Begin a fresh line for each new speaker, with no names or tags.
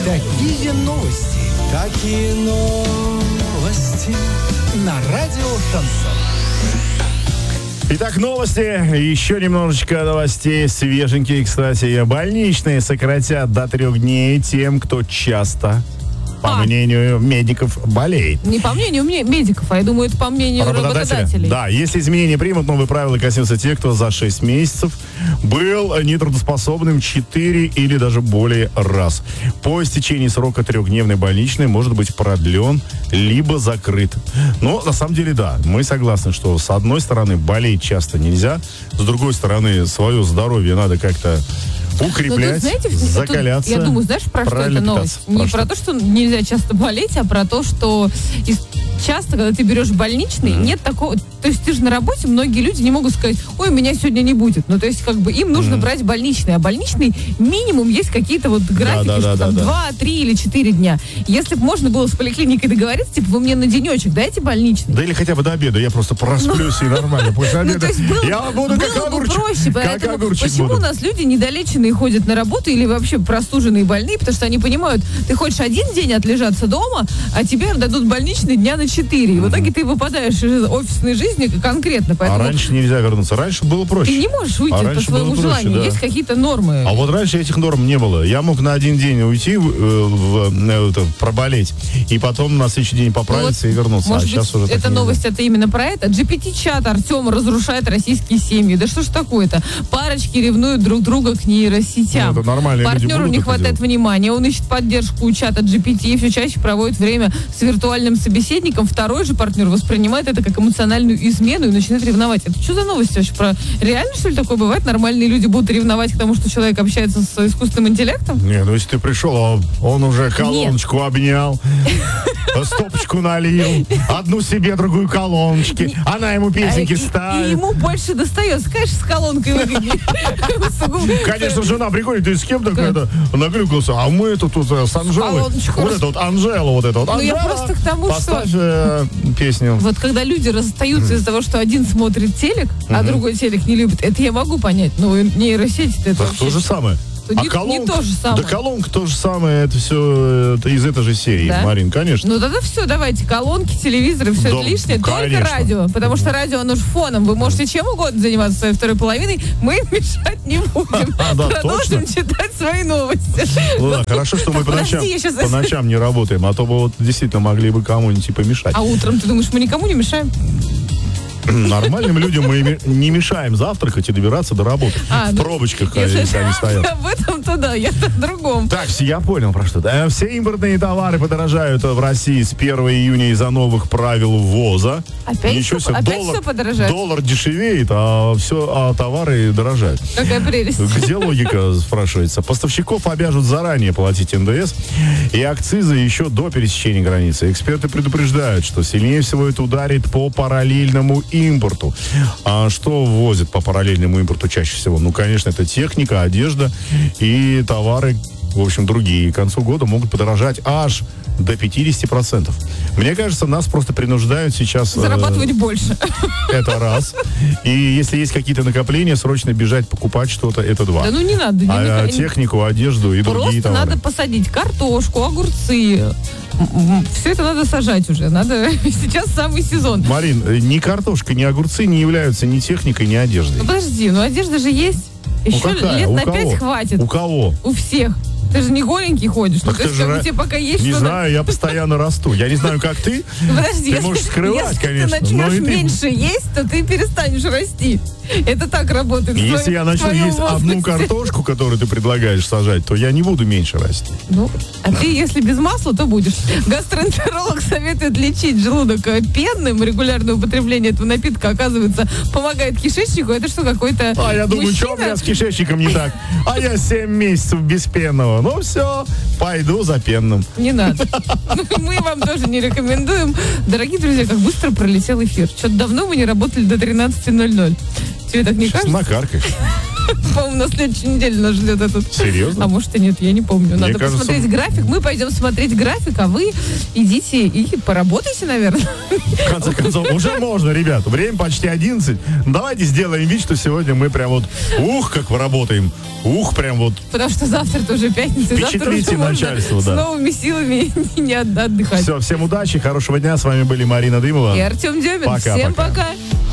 Такие новости. Такие новости. На радио Шансон.
Итак, новости. Еще немножечко новостей свеженькие. Кстати, больничные сократят до 3 дней тем, кто часто, по мнению медиков, болеет.
Не по мнению медиков, а я думаю, это по мнению работодателей.
Да, если изменения примут, новые правила коснутся тех, кто за 6 месяцев был нетрудоспособным 4 или даже более раз. По истечении срока 3-дневной больничной может быть продлен либо закрыт. Но на самом деле, да, мы согласны, что с одной стороны болеть часто нельзя, с другой стороны свое здоровье надо как-то укреплять, закаляться.
Я думаю, знаешь, про что эта новость? Не про то, что нельзя часто болеть, а про то, что часто, когда ты берешь больничный, нет такого... То есть ты же на работе, многие люди не могут сказать, ой, меня сегодня не будет. Ну, то есть, как бы, им нужно брать больничный. А больничный минимум есть какие-то вот графики, что там 2, 3 или 4 дня. Если бы можно было с поликлиникой договориться, типа, вы мне на денечек дайте больничный.
Да или хотя бы до обеда, я просто просплюсь и нормально. После обеда я буду как огурчик.
Проще, поэтому почему у нас люди недолеченные ходят на работу или вообще простуженные больные, потому что они понимают, ты хочешь один день отлежаться дома, а тебе дадут больничный дня на 4. И в итоге ты выпадаешь из офисной жизни конкретно. Поэтому...
А раньше нельзя вернуться. Раньше было проще.
Ты не можешь уйти по своему желанию. Проще, да. Есть какие-то нормы.
А вот раньше этих норм не было. Я мог на один день уйти, проболеть, и потом на следующий день поправиться и вернуться.
Может быть, уже эта новость это именно про это? GPT-чат Артема разрушает российские семьи. Да что ж такое-то? Парочки ревнуют друг друга к нейросетям.
Ну, это нормально.
Партнеру не хватает внимания. Он ищет поддержку у чата GPT и все чаще проводит время с виртуальным собеседником. Второй же партнер воспринимает это как эмоциональную измену и начинает ревновать. Это что за новости вообще? Про реально, что ли, такое бывает? Нормальные люди будут ревновать к тому, что человек общается с искусственным интеллектом?
Не, ну если ты пришел, а он уже колоночку обнял, стопочку налил, одну себе, другую колоночки, она ему песенки ставит.
И ему больше достается, конечно, с колонкой выгоднее.
Конечно, жена приходит, ты с кем такая-то наглюкался? А мы это тут с Анжелой. Вот это вот Анжела, вот это вот.
Ну я просто к тому,
поставь
что...
песню.
Вот когда люди расстаются из-за того, что один смотрит телек, а другой телек не любит, это я могу понять. Но нейросети-то это вообще...
То же самое.
Не то же самое.
Да колонка то же самое, это все из этой же серии, да? Марин, конечно.
Ну тогда все, давайте, колонки, телевизоры, все это лишнее, только радио. Потому что радио, оно же фоном, вы можете чем угодно заниматься своей второй половиной, мы мешать не будем. Продолжим читать свои новости.
Ну да, хорошо, что мы по ночам не работаем, а то бы вот действительно могли бы кому-нибудь помешать.
А утром, ты думаешь, мы никому не мешаем?
Нормальным людям мы не мешаем завтракать и добираться до работы. В пробочках, если они стоят.
Об этом-то да, я о другом.
Так, я понял про что. Да, все импортные товары подорожают в России с 1 июня из-за новых правил ввоза.
Опять все подорожает?
Доллар дешевеет, а товары дорожают.
Какая прелесть.
Где логика, спрашивается? Поставщиков обяжут заранее платить НДС и акцизы еще до пересечения границы. Эксперты предупреждают, что сильнее всего это ударит по параллельному импорту. А что ввозят по параллельному импорту чаще всего? Ну, конечно, это техника, одежда и товары, в общем, другие. К концу года могут подорожать аж до 50%. Мне кажется, нас просто принуждают сейчас...
зарабатывать больше.
Это раз. И если есть какие-то накопления, срочно бежать покупать что-то, это два.
Да ну не надо.
Технику, одежду и другие товары.
Просто надо посадить картошку, огурцы. Все это надо сажать уже. Надо... Сейчас самый сезон.
Марин, ни картошка, ни огурцы не являются ни техникой, ни одеждой.
Ну подожди, одежда же есть. Еще лет на 5 хватит.
У кого?
У всех. Ты же не голенький ходишь.
Так ты же тебе пока есть не знаю, я постоянно расту. Я не знаю, как ты.
Подожди,
ты можешь скрывать, конечно.
Если ты начнешь меньше есть, то ты перестанешь расти. Это так работает.
Если я начну есть одну картошку, которую ты предлагаешь сажать, то я не буду меньше расти.
Ну, а ты, если без масла, то будешь. Гастроэнтеролог советует лечить желудок пенным. Регулярное употребление этого напитка, оказывается, помогает кишечнику. Это что, какой-то
я думаю, что у меня с кишечником не так? А я 7 месяцев без пенного. Ну все, пойду за пенным.
Не надо. Мы вам тоже не рекомендуем. Дорогие друзья, как быстро пролетел эфир. Что-то давно мы не работали до 13:00. Тебе так не кажется?
Накаркаешь.
По-моему, на следующей неделе нас ждет этот.
Серьезно?
А может и нет, я не помню. Надо посмотреть график. Мы пойдем смотреть график, а вы идите и поработайте, наверное.
В конце концов, уже можно, ребят. Время почти 11. Давайте сделаем вид, что сегодня мы прям вот, как работаем. Прям вот.
Потому что завтра-то уже пятница.
Впечатлите начальство,
да. С новыми силами не отдыхать.
Все, всем удачи, хорошего дня. С вами были Марина Дымова
и Артем Демин.
Пока,
Всем пока.